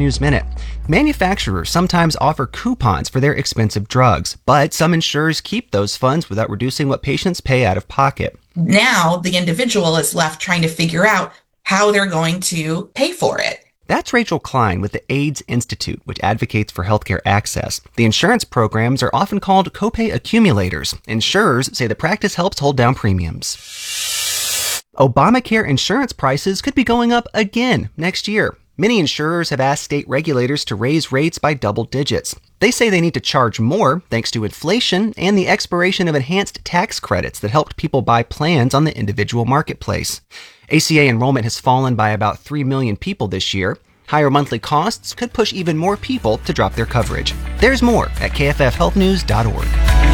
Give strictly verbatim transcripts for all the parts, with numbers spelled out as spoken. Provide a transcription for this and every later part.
News Minute. Manufacturers sometimes offer coupons for their expensive drugs, but some insurers keep those funds without reducing what patients pay out of pocket. Now the individual is left trying to figure out how they're going to pay for it. That's Rachel Klein with the AIDS Institute, which advocates for healthcare access. The insurance programs are often called copay accumulators. Insurers say the practice helps hold down premiums. Obamacare insurance prices could be going up again next year. Many insurers have asked state regulators to raise rates by double digits. They say they need to charge more thanks to inflation and the expiration of enhanced tax credits that helped people buy plans on the individual marketplace. A C A enrollment has fallen by about three million people this year. Higher monthly costs could push even more people to drop their coverage. There's more at K F F health news dot org.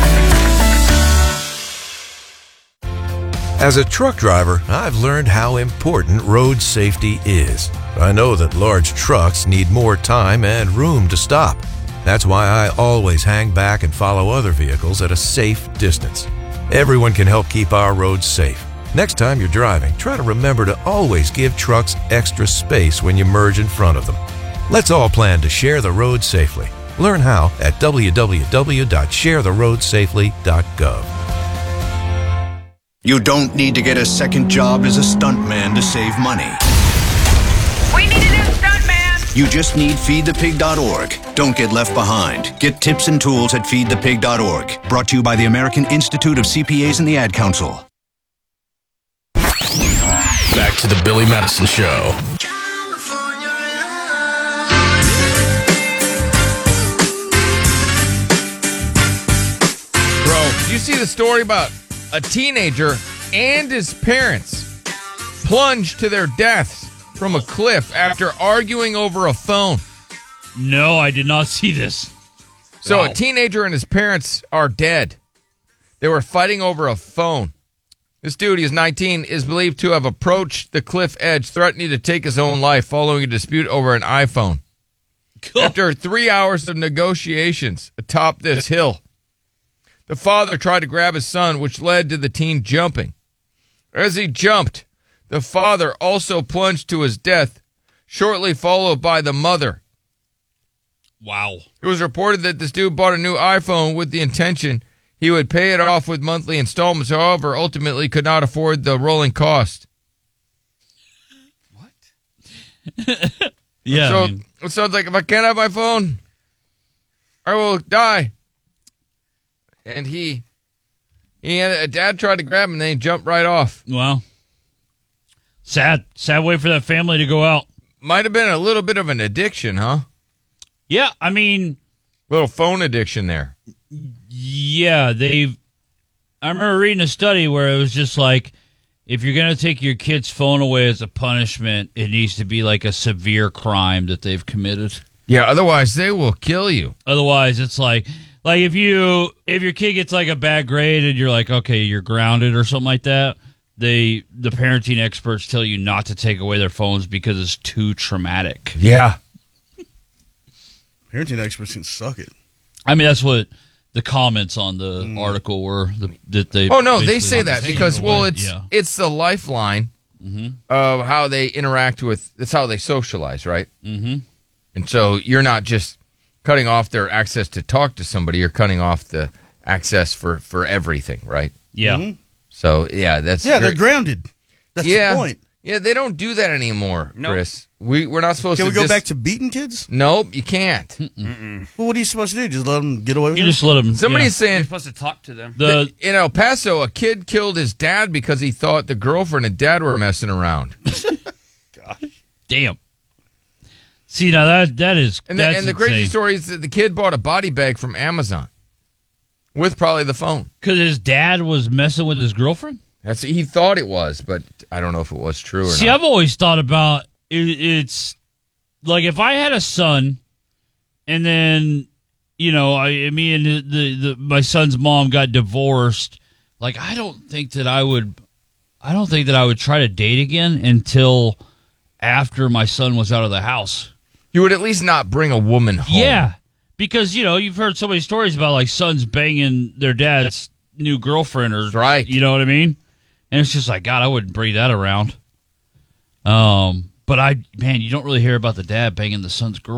As a truck driver, I've learned how important road safety is. I know that large trucks need more time and room to stop. That's why I always hang back and follow other vehicles at a safe distance. Everyone can help keep our roads safe. Next time you're driving, try to remember to always give trucks extra space when you merge in front of them. Let's all plan to share the road safely. Learn how at w w w dot share the road safely dot gov. You don't need to get a second job as a stuntman to save money. We need a new stuntman! You just need feed the pig dot org. Don't get left behind. Get tips and tools at feed the pig dot org. Brought to you by the American Institute of C P As and the Ad Council. Back to the Billy Madison Show. Bro, did you see the story about a teenager and his parents plunged to their deaths from a cliff after arguing over a phone? No, I did not see this. So Wow. a teenager and his parents are dead. They were fighting over a phone. This dude, he's nineteen, is believed to have approached the cliff edge, threatening to take his own life following a dispute over an iPhone. Cool. After three hours of negotiations atop this hill, the father tried to grab his son, which led to the teen jumping. As he jumped, the father also plunged to his death, shortly followed by the mother. Wow. It was reported that this dude bought a new iPhone with the intention he would pay it off with monthly installments, however, ultimately could not afford the rolling cost. What? yeah. So, I mean, so it's like, if I can't have my phone, I will die. And he, he had, a dad tried to grab him, and then he jumped right off. well, sad. Sad way for that family to go out. Might have been a little bit of an addiction, huh? Yeah, I mean, Little phone addiction there. yeah, they've. I remember reading a study where it was just like, if you're going to take your kid's phone away as a punishment, it needs to be like a severe crime that they've committed. Yeah, otherwise they will kill you. Otherwise, it's like, like if you if your kid gets like a bad grade and you're like, okay, you're grounded or something like that, they the parenting experts tell you not to take away their phones because it's too traumatic. Yeah. Parenting experts can suck it. I mean, that's what the comments on the mm. article were. The, that they Oh no, they say that because well, it's yeah. it's the lifeline mm-hmm. of how they interact with. It's how they socialize, right? Mm-hmm. And so you're not just cutting off their access to talk to somebody. You're cutting off the access for, for everything, right? Yeah. Mm-hmm. So yeah, that's yeah. very, They're grounded. That's yeah, the point. Yeah, they don't do that anymore, Nope. Chris. We we're not supposed Can to. we go just, back to beating kids? Nope, you can't. Mm-mm. Well, what are you supposed to do? Just let them get away with You it? just let them. Somebody's You're saying supposed to talk to them. The that in El Paso, a kid killed his dad because he thought the girlfriend and dad were messing around. Gosh. damn. See now that that is And the, that's and the crazy insane. story is that the kid bought a body bag from Amazon with probably the phone. Because his dad was messing with his girlfriend? That's he thought it was, but I don't know if it was true or See, not. I've always thought about it, it's like if I had a son and then, you know, I, me and the, the, the my son's mom got divorced, like I don't think that I would I don't think that I would try to date again until after my son was out of the house. You would at least not bring a woman home. Yeah. Because, you know, you've heard so many stories about like sons banging their dad's new girlfriend or right. You know what I mean? And it's just like, God, I wouldn't bring that around. Um, but I, man, you don't really hear about the dad banging the son's girl.